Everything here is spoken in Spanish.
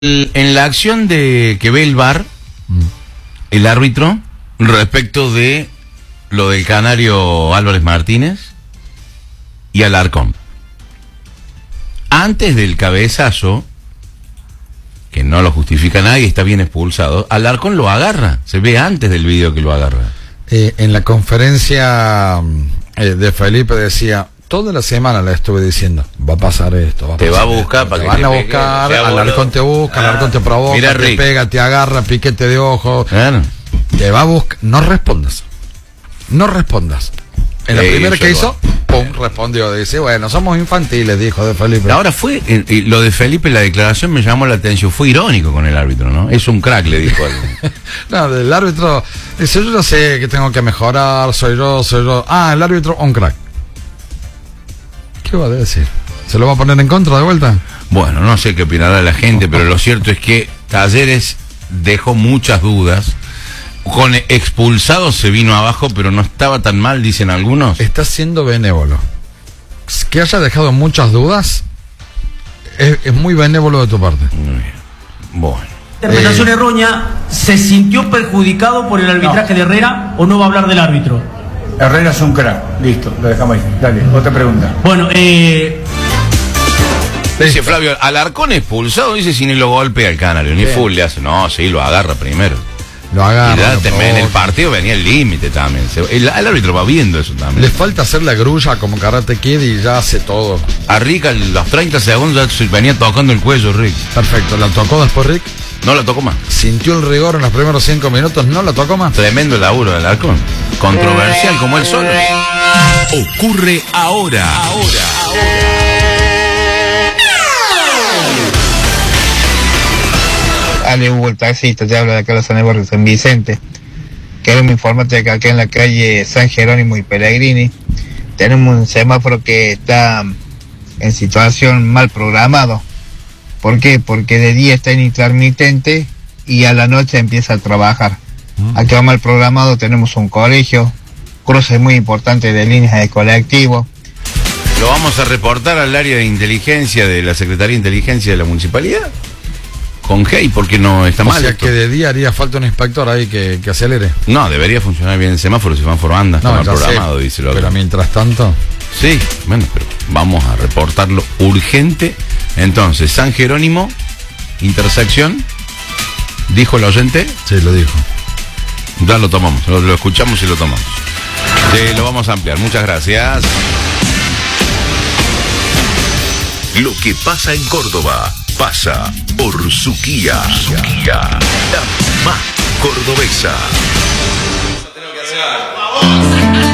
En la acción de que ve el VAR, el árbitro, respecto de lo del canario Álvarez Martínez y Alarcón. Antes del cabezazo, que no lo justifica nadie, está bien expulsado, Alarcón lo agarra. Se ve antes del video que lo agarra. En la conferencia de Felipe decía, toda la semana le estuve diciendo, va a pasar esto. Te va a buscar para te que van a buscar, Alarcón te busca, Alarcón te provoca, mira, te Rick, pega, te agarra, piquete de ojo. Claro. Te va a buscar, no respondas. No respondas. En la primera que hizo, pum, respondió. Dice, bueno, somos infantiles, dijo de Felipe. Ahora fue, lo de Felipe, la declaración me llamó la atención. Fue irónico con el árbitro, ¿no? Es un crack, le dijo él. No, el árbitro dice, yo ya sé que tengo que mejorar, soy yo. Ah, el árbitro, un crack. ¿Qué va a decir? ¿Se lo va a poner en contra de vuelta? Bueno, no sé qué opinará la gente, pero lo cierto es que Talleres dejó muchas dudas. Con expulsados se vino abajo, pero no estaba tan mal, dicen algunos. Está siendo benévolo. Que haya dejado muchas dudas es muy benévolo de tu parte. Muy bien. Bueno. Interpretación errónea. ¿Se sintió perjudicado por el arbitraje de Herrera o no va a hablar del árbitro? Herrera es un crack. Listo, lo dejamos ahí. Dale, otra pregunta. Bueno, dice Flavio, Alarcón expulsado, dice, si ni lo golpea el canario, ni full le hace. No, sí, lo agarra primero. Lo agarra. Y en el partido venía el límite también. El árbitro va viendo eso también. Le falta hacer la grulla como Karate Kid y ya hace todo. A Rick a los 30 segundos ya venía tocando el cuello, Rick. Perfecto, ¿la tocó después Rick? No la tocó más. ¿Sintió el rigor en los primeros 5 minutos? ¿No la tocó más? Tremendo el laburo del Alarcón. Controversial como él solo. Ocurre ahora. Ale Hugo, el taxista, te habla de acá de la San Barrio San Vicente. Queremos informarte que acá en la calle San Jerónimo y Pellegrini tenemos un semáforo que está en situación mal programado. ¿Por qué? Porque de día está en intermitente y a la noche empieza a trabajar. Aquí va mal programado, tenemos un colegio, cruces muy importantes de líneas de colectivo. ¿Lo vamos a reportar al área de inteligencia de la Secretaría de Inteligencia de la Municipalidad? Con Hey, porque no está mal. O sea, esto. que de día haría falta un inspector ahí que acelere. No, debería funcionar bien el semáforo, si semáforo anda, está mal programado, sé, dice lo pero otro. mientras tanto... Sí, bueno, pero vamos a reportarlo urgente. Entonces, San Jerónimo, intersección, dijo el oyente. Sí, lo dijo. Ya lo tomamos, lo escuchamos y lo tomamos. Lo vamos a ampliar, muchas gracias. Lo que pasa en Córdoba pasa por Suquía, la más cordobesa.